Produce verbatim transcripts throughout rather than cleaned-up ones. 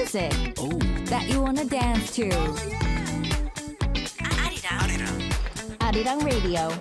music Oh, that you wanna dance to. Arirang Radio.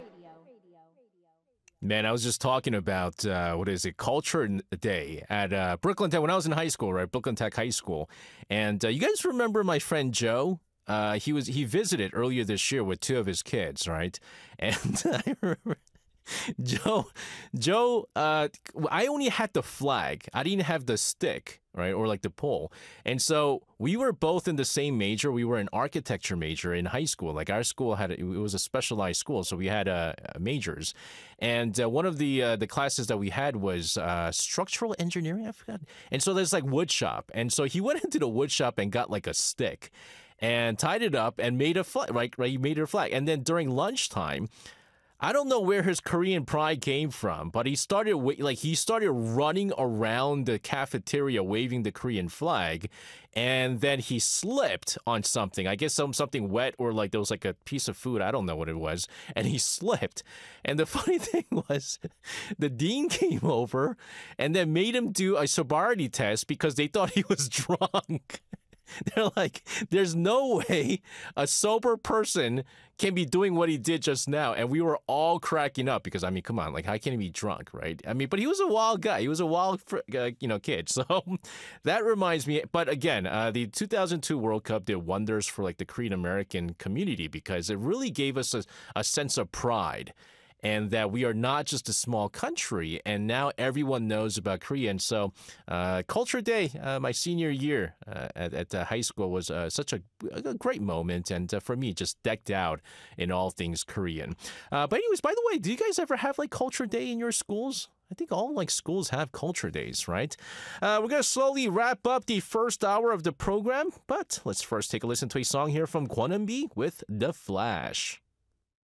man, I was just talking about, uh, what is it, Culture N- Day at uh, Brooklyn Tech when I was in high school, right? Brooklyn Tech High School. And uh, you guys remember my friend Joe? Uh, he was he visited earlier this year with two of his kids, right? And I remember Joe, Joe, uh, I only had the flag. I didn't have the stick, right, or like the pole. And so we were both in the same major. We were an architecture major in high school. Like our school had, it was a specialized school, so we had uh, majors. And uh, one of the uh, the classes that we had was uh, structural engineering. I forgot. And so there's like wood shop. And so he went into the wood shop and got like a stick, and tied it up and made a flag. Right, right. He made a flag. And then during lunchtime, I don't know where his Korean pride came from, but he started wa- like he started running around the cafeteria waving the Korean flag, and then he slipped on something. I guess some something wet, or like there was like a piece of food. I don't know what it was, and he slipped. And the funny thing was, the dean came over and then made him do a sobriety test because they thought he was drunk. They're like, there's no way a sober person can be doing what he did just now. And we were all cracking up because, I mean, come on, like, how can he be drunk, right? I mean, but he was a wild guy. He was a wild, fr- uh, you know, kid. So that reminds me. But again, uh, the two thousand two World Cup did wonders for, like, the Korean American community because it really gave us a, a sense of pride. And that we are not just a small country, and now everyone knows about Korea. And so, uh, Culture Day, uh, my senior year uh, at, at uh, high school, was uh, such a, a great moment, and uh, for me, just decked out in all things Korean. Uh, but anyways, by the way, do you guys ever have like Culture Day in your schools? I think all like schools have culture days, right? Uh, we're going to slowly wrap up the first hour of the program, but let's first take a listen to a song here from Kwon Eun-bi with The Flash.